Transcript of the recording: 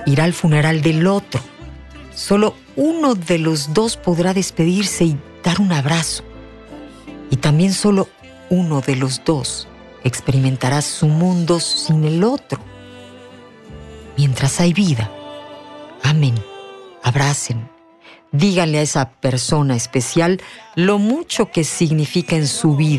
irá al funeral del otro. Solo uno de los dos podrá despedirse y dar un abrazo. Y también solo uno de los dos experimentará su mundo sin el otro. Mientras hay vida, amen, abracen, díganle a esa persona especial lo mucho que significa en su vida.